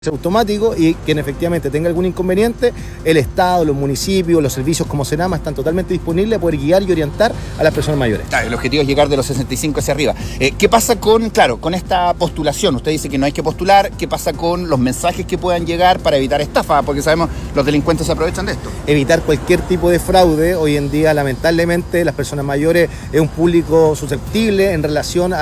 automático y quien efectivamente tenga algún inconveniente, el Estado, los municipios, los servicios como Senama están totalmente disponibles a poder guiar y orientar a las personas mayores. Claro, el objetivo es llegar de los 65 hacia arriba. ¿Qué pasa con esta postulación? Usted dice que no hay que postular. ¿Qué pasa con los mensajes que puedan llegar para evitar estafa? Porque sabemos los delincuentes se aprovechan de esto. Evitar cualquier tipo de fraude. Hoy en día, lamentablemente, las personas mayores es un público susceptible en relación a